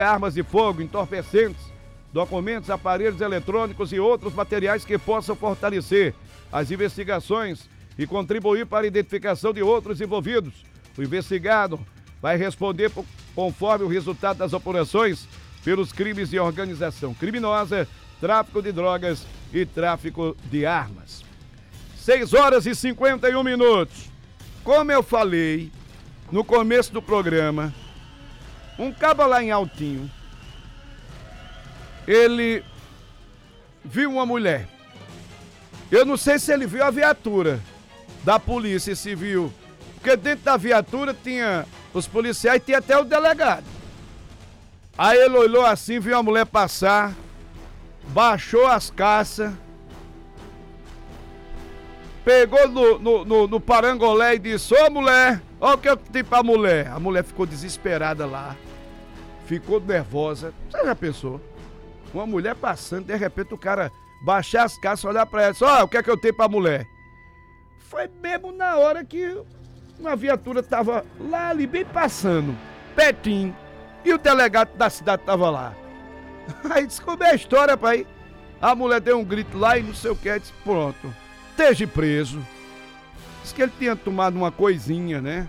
armas de fogo, entorpecentes, documentos, aparelhos eletrônicos e outros materiais que possam fortalecer as investigações e contribuir para a identificação de outros envolvidos. O investigado vai responder conforme o resultado das apurações pelos crimes de organização criminosa, tráfico de drogas e tráfico de armas. 6h51. Como eu falei no começo do programa, um cabo lá em Altinho, ele viu uma mulher. Eu não sei se ele viu a viatura da Polícia Civil, porque dentro da viatura tinha os policiais e tinha até o delegado. Aí ele olhou assim, viu a mulher passar, baixou as calças, pegou no parangolé e disse: ô mulher, olha o que eu tenho pra mulher. A mulher ficou desesperada lá, ficou nervosa. Você já pensou? Uma mulher passando, de repente o cara baixar as calças, olhar pra ela e dizer: ó, o que é que eu tenho pra mulher? Foi mesmo na hora que uma viatura tava lá ali, bem passando, pertinho, e o delegado da cidade tava lá. Aí descobriu a história, pai. A mulher deu um grito lá e não sei o que, disse: pronto, esteja preso. Diz que ele tinha tomado uma coisinha, né?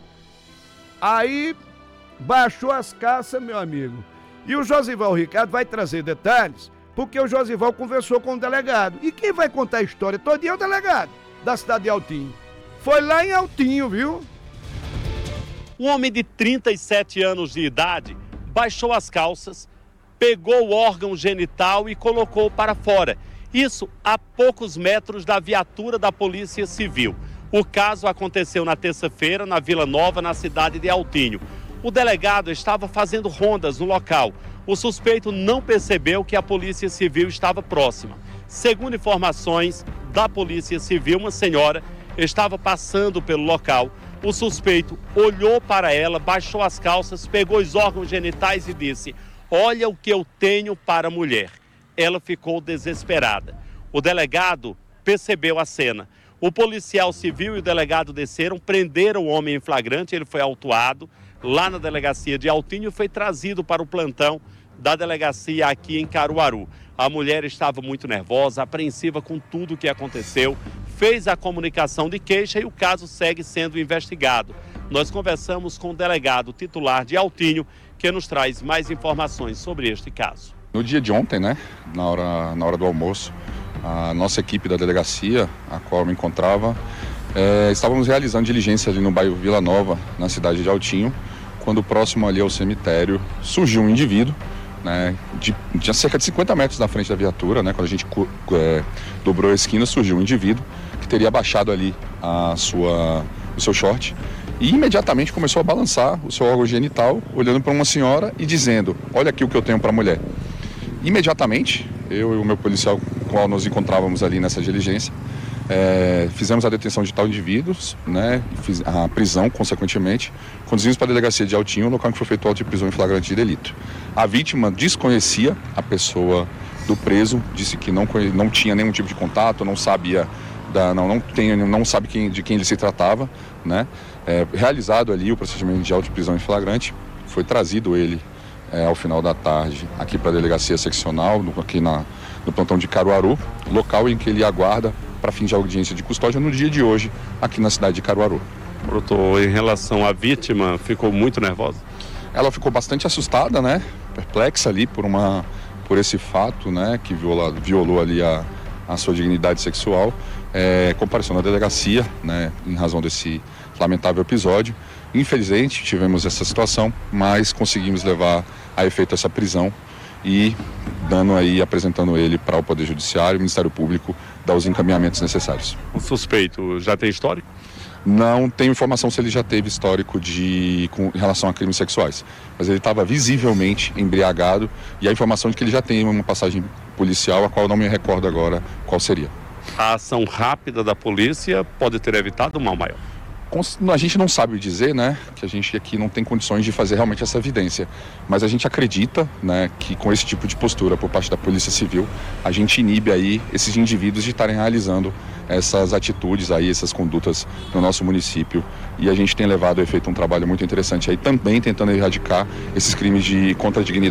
Aí baixou as calças, meu amigo. E o Josival Ricardo vai trazer detalhes, porque o Josival conversou com o delegado. E quem vai contar a história todinha é o delegado da cidade de Altinho. Foi lá em Altinho, viu? Um homem de 37 anos de idade baixou as calças, pegou o órgão genital e colocou para fora. Isso a poucos metros da viatura da Polícia Civil. O caso aconteceu na terça-feira, na Vila Nova, na cidade de Altinho. O delegado estava fazendo rondas no local. O suspeito não percebeu que a Polícia Civil estava próxima. Segundo informações da Polícia Civil, uma senhora estava passando pelo local. O suspeito olhou para ela, baixou as calças, pegou os órgãos genitais e disse: olha o que eu tenho para a mulher. Ela ficou desesperada. O delegado percebeu a cena. O policial civil e o delegado desceram, prenderam o homem em flagrante, ele foi autuado lá na delegacia de Altinho e foi trazido para o plantão da delegacia aqui em Caruaru. A mulher estava muito nervosa, apreensiva com tudo o que aconteceu, fez a comunicação de queixa e o caso segue sendo investigado. Nós conversamos com o delegado titular de Altinho, que nos traz mais informações sobre este caso. No dia de ontem, né, na hora do almoço, a nossa equipe da delegacia, a qual eu me encontrava, estávamos realizando diligência ali no bairro Vila Nova, na cidade de Altinho, quando próximo ali ao cemitério surgiu um indivíduo, né, de cerca de 50 metros na frente da viatura, né, quando a gente dobrou a esquina, surgiu um indivíduo que teria baixado ali o seu short e imediatamente começou a balançar o seu órgão genital, olhando para uma senhora e dizendo: olha aqui o que eu tenho para a mulher. Imediatamente, eu e o meu policial com o qual nos encontrávamos ali nessa diligência, fizemos a detenção de tal indivíduo, né, a prisão, consequentemente, conduzimos para a delegacia de Altinho, local em que foi feito o auto de prisão em flagrante de delito. A vítima desconhecia a pessoa do preso, disse que não tinha nenhum tipo de contato, não sabia, não sabe de quem ele se tratava, né? Realizado ali o procedimento de auto de prisão em flagrante, foi trazido ele ao final da tarde aqui para a delegacia seccional, aqui no plantão de Caruaru, local em que ele aguarda para fim de audiência de custódia no dia de hoje, aqui na cidade de Caruaru. Doutor, em relação à vítima, ficou muito nervosa? Ela ficou bastante assustada, né? Perplexa ali por esse fato, né? Que violou ali a sua dignidade sexual. Compareceu na delegacia, né? Em razão desse lamentável episódio. Infelizmente, tivemos essa situação, mas conseguimos levar a efeito essa prisão e apresentando ele para o Poder Judiciário, o Ministério Público, dar os encaminhamentos necessários. O suspeito já tem histórico? Não tenho informação se ele já teve histórico em relação a crimes sexuais, mas ele estava visivelmente embriagado e a informação de que ele já tem uma passagem policial, a qual eu não me recordo agora qual seria. A ação rápida da polícia pode ter evitado um mal maior? A gente não sabe dizer, né, que a gente aqui não tem condições de fazer realmente essa evidência, mas a gente acredita, né, que com esse tipo de postura por parte da Polícia Civil, a gente inibe aí esses indivíduos de estarem realizando essas atitudes aí, essas condutas no nosso município, e a gente tem levado a efeito um trabalho muito interessante aí também tentando erradicar esses crimes contra a dignidade